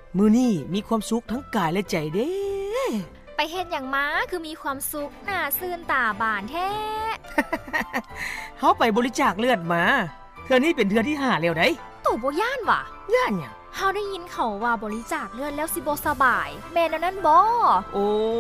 มื้อนี้มีความสุขทั้งกายและใจเด้ไปเฮ็ดหยังมาคือมีความสุขหน้าซื่นตาบานแท้เฮาไปบริจาคเลือดมาเทื่อนี้เป็นเทื่อที่5แล้วได้ตู่บ่ย่านว่ะย่านหยังเฮาได้ยินเขาว่าบริจาคเลือดแล้วสิบ่สบายแม่นอันนั้นบ่โอ้